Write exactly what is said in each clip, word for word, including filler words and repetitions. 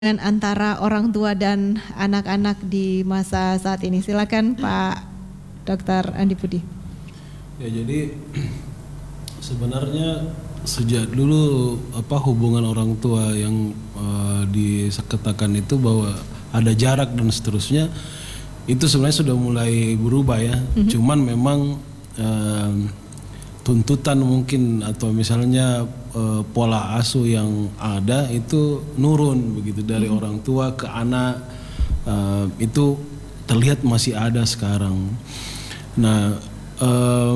dengan antara orang tua dan anak-anak di masa saat ini. Silakan Pak Dokter Andi Budi. Ya, jadi sebenarnya sejak dulu apa hubungan orang tua yang uh, disekatakan itu bahwa ada jarak dan seterusnya, itu sebenarnya sudah mulai berubah ya. Mm-hmm. Cuman memang uh, tuntutan mungkin atau misalnya uh, pola asuh yang ada itu nurun begitu dari mm-hmm. orang tua ke anak, uh, itu terlihat masih ada sekarang. Nah, uh,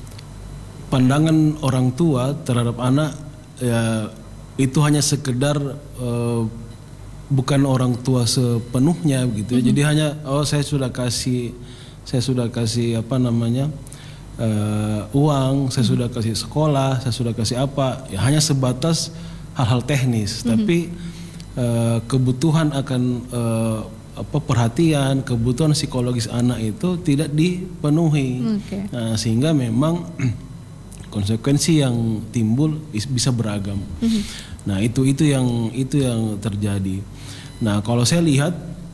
pandangan orang tua terhadap anak ya itu hanya sekedar uh, bukan orang tua sepenuhnya gitu. Mm-hmm. Jadi hanya oh saya sudah kasih saya sudah kasih apa namanya Uh, uang, saya sudah kasih sekolah, saya sudah kasih apa, ya hanya sebatas hal-hal teknis. Mm-hmm. Tapi uh, kebutuhan akan uh, apa perhatian, kebutuhan psikologis anak itu tidak dipenuhi. Okay. Nah, sehingga memang konsekuensi yang timbul bisa beragam. Mm-hmm. Nah, itu itu yang itu yang terjadi. Nah, kalau saya lihat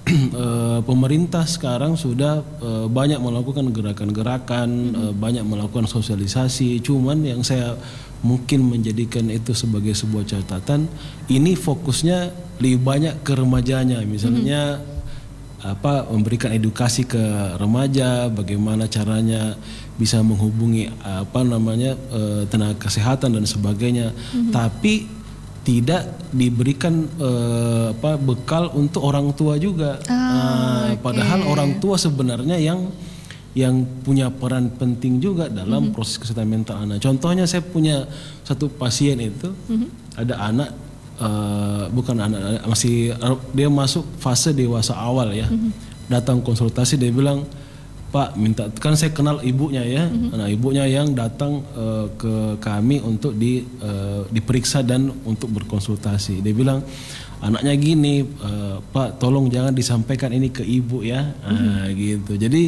Uh, pemerintah sekarang sudah uh, banyak melakukan gerakan-gerakan, mm-hmm. uh, banyak melakukan sosialisasi. Cuman yang saya mungkin menjadikan itu sebagai sebuah catatan, ini fokusnya lebih banyak ke remajanya. Misalnya mm-hmm. apa memberikan edukasi ke remaja, bagaimana caranya bisa menghubungi apa namanya uh, tenaga kesehatan dan sebagainya. Mm-hmm. Tapi tidak diberikan uh, apa bekal untuk orang tua juga. Ah, uh, okay. Padahal orang tua sebenarnya yang yang punya peran penting juga dalam mm-hmm. proses kesehatan mental anak. Contohnya saya punya satu pasien itu mm-hmm. ada anak uh, bukan anak masih dia masuk fase dewasa awal ya. Mm-hmm. Datang konsultasi dia bilang, Pak, minta kan saya kenal ibunya ya, mm-hmm. nah ibunya yang datang uh, ke kami untuk di uh, diperiksa dan untuk berkonsultasi. Dia bilang anaknya gini, uh, Pak, tolong jangan disampaikan ini ke ibu ya, mm-hmm. nah, gitu. Jadi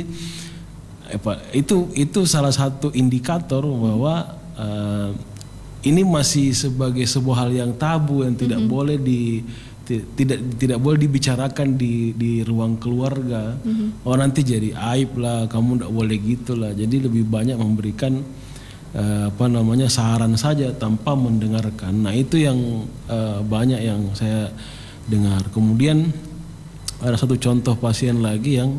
apa itu itu salah satu indikator bahwa uh, ini masih sebagai sebuah hal yang tabu yang tidak mm-hmm. boleh di tidak tidak boleh dibicarakan di di ruang keluarga. Mm-hmm. Oh nanti jadi aib lah, kamu tidak boleh gitulah. Jadi lebih banyak memberikan uh, apa namanya saran saja tanpa mendengarkan. Nah itu yang uh, banyak yang saya dengar. Kemudian ada satu contoh pasien lagi yang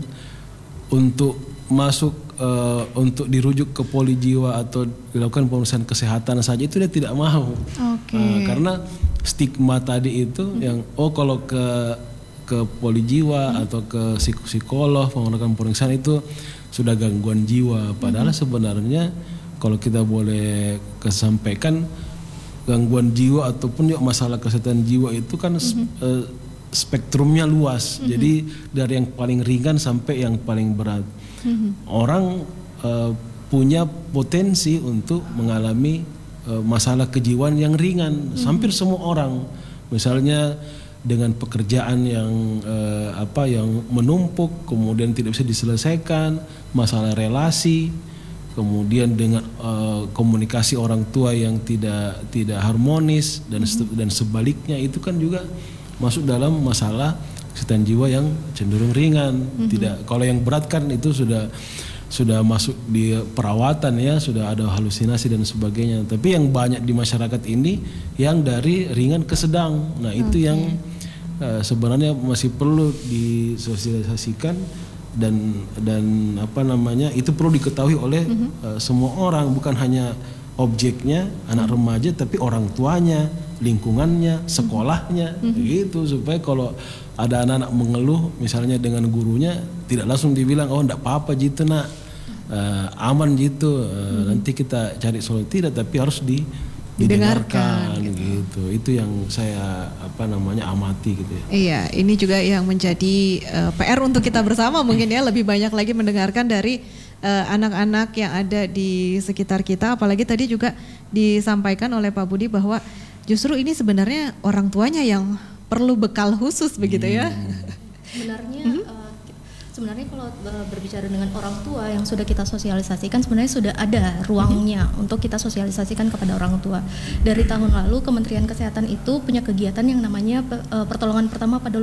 untuk masuk uh, untuk dirujuk ke poli jiwa atau dilakukan pemeriksaan kesehatan saja itu dia tidak mau. Okay. Uh, karena stigma tadi itu hmm. yang oh kalau ke ke poli jiwa hmm. atau ke psikolog melakukan pemeriksaan itu sudah gangguan jiwa. Padahal hmm. sebenarnya kalau kita boleh kesampaikan gangguan jiwa ataupun juga masalah kesehatan jiwa itu kan hmm. uh, spektrumnya luas. Hmm. Jadi dari yang paling ringan sampai yang paling berat. Hmm. Orang uh, punya potensi untuk mengalami masalah kejiwaan yang ringan, hmm. hampir semua orang, misalnya dengan pekerjaan yang eh, apa yang menumpuk, kemudian tidak bisa diselesaikan, masalah relasi, kemudian dengan eh, komunikasi orang tua yang tidak tidak harmonis dan hmm. dan sebaliknya itu kan juga masuk dalam masalah kesehatan jiwa yang cenderung ringan. Hmm. Tidak, kalau yang berat kan itu sudah sudah masuk di perawatan ya, sudah ada halusinasi dan sebagainya. Tapi yang banyak di masyarakat ini yang dari ringan ke sedang. Nah itu okay. yang uh, sebenarnya masih perlu disosialisasikan dan dan apa namanya itu perlu diketahui oleh mm-hmm. uh, semua orang, bukan hanya objeknya anak mm-hmm. remaja, tapi orang tuanya, lingkungannya, sekolahnya, mm-hmm. gitu supaya kalau ada anak-anak mengeluh misalnya dengan gurunya tidak langsung dibilang oh enggak apa-apa gitu nak, uh, aman gitu, uh, hmm. nanti kita cari solusi, tidak, tapi harus di, didengarkan, didengarkan gitu. gitu. Itu yang saya apa namanya amati gitu ya. Iya, ini juga yang menjadi uh, P R untuk kita bersama mungkin ya, lebih banyak lagi mendengarkan dari uh, anak-anak yang ada di sekitar kita. Apalagi tadi juga disampaikan oleh Pak Budi bahwa justru ini sebenarnya orang tuanya yang perlu bekal khusus begitu ya. Sebenarnya hmm. uh, Sebenarnya kalau uh, berbicara dengan orang tua yang sudah kita sosialisasikan, sebenarnya sudah ada ruangnya mm-hmm. untuk kita sosialisasikan kepada orang tua. Dari tahun lalu Kementerian Kesehatan itu punya kegiatan yang namanya uh, pertolongan pertama pada